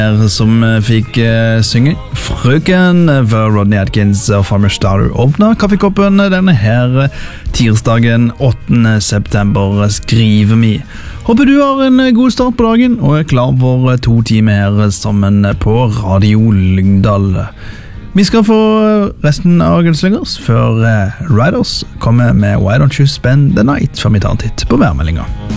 Som fikk synge Frøken var Rodney Atkins og Farmer Starter åpnet kaffekoppen denne her tirsdagen 8. september skriver vi. Håper du har en god start på dagen og er klar for 2 timer her sammen på Radio Lyngdal. Vi skal få resten av Gullslingers før Riders kommer med Why Don't You Spend the Night før vi tar en titt på værmeldingen.